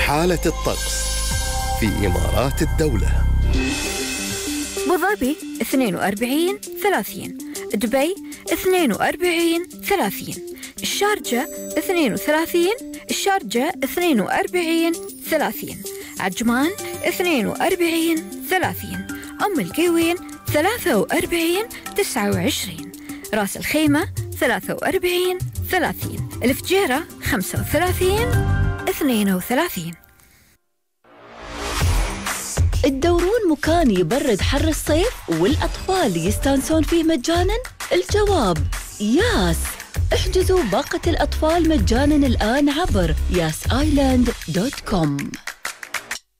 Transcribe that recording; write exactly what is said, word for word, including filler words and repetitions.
حالة الطقس في إمارات الدولة. أبو ظبي اثنين وأربعين ثلاثين، دبي اثنين وأربعين ثلاثين، الشارجة اثنين وثلاثين، الشارجة اثنين وأربعين ثلاثين، عجمان اثنين وأربعين ثلاثين، أم القوين ثلاثة وأربعين تسعة وعشرين، راس الخيمة ثلاثة وأربعين ثلاثين، الفجيرة خمسة وثلاثين اثنين وثلاثين. تدورون مكان يبرد حر الصيف والأطفال يستانسون فيه مجاناً؟ الجواب ياس. احجزوا باقة الأطفال مجاناً الآن عبر ياس آيلاند دوت كوم.